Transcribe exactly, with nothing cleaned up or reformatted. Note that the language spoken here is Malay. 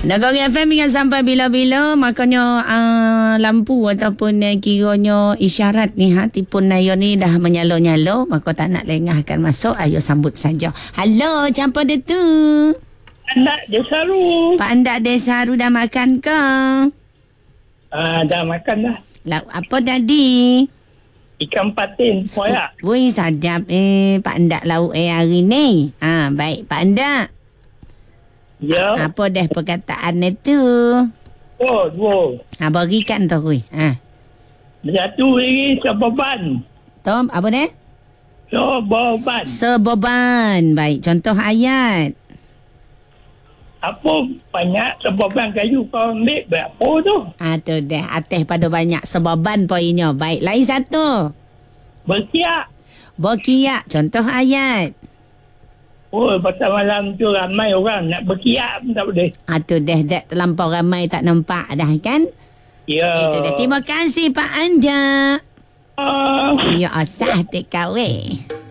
Negeri F M ingat sampai bila-bila. Makanya uh, lampu ataupun uh, kiranya isyarat ni ha, tipun Nayo ni dah menyalo-nyalo. Maka tak nak lengahkan masuk. Ayo sambut saja. Halo, siapa dia tu? Andak Desaru. Pak Andak Desaru dah makan ke? Ah, dah makan dah. Lauk apa tadi? Ikan patin, koyak. Woi, sadap eh Pak Andak lauk eh hari ni. Ah, baik Pak Andak. Ya. Apa dah perkataan itu? Oh, dua. Ha, bagikan tu kui. Ha. Satu lagi sebeban. Tom, apa ni? Sebeban. Sebeban. Baik, contoh ayat. Apa banyak sebeban kayu kau ambil berapa tu? Ah, tu dah. Atas pada banyak sebeban poinnya. Baik, lain satu. Berkiak. Berkiak. Contoh ayat. Oh, pasal malam tu ramai orang nak berkiak pun tak boleh. Ah, tu dah. Dah terlampau ramai tak nampak dah kan? Ya. Itu dah. Terima kasih Pak Andak. Ah. Ya, asah tak kau eh.